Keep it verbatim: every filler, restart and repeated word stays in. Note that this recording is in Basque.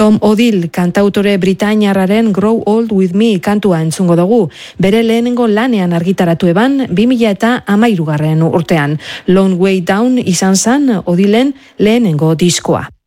Tom Odell kantautore britainiarraren Grow Old With Me kantua entzungo dugu. Bere lehenengo lanean argitaratu eban bi mila eta hamairugarren urtean. Long Way Down izan zan Odellen lehenengo diskoa.